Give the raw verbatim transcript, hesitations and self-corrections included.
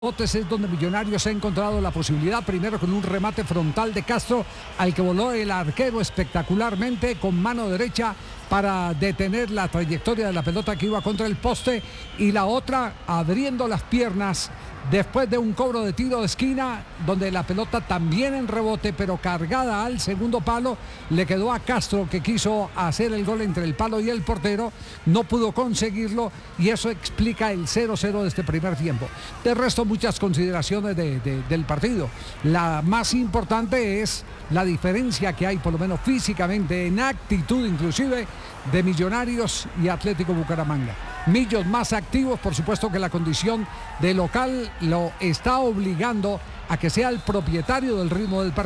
Botes es donde Millonarios ha encontrado la posibilidad, primero con un remate frontal de Castro, al que voló el arquero espectacularmente con mano derecha para detener la trayectoria de la pelota que iba contra el poste, y la otra abriendo las piernas después de un cobro de tiro de esquina, donde la pelota también en rebote, pero cargada al segundo palo, le quedó a Castro, que quiso hacer el gol entre el palo y el portero, no pudo conseguirlo, y eso explica el cero cero de este primer tiempo. De resto, muchas consideraciones de, de, del partido. La más importante es la diferencia que hay, por lo menos físicamente, en actitud inclusive, de Millonarios y Atlético Bucaramanga. Millos más activos, por supuesto que la condición de local lo está obligando a que sea el propietario del ritmo del partido.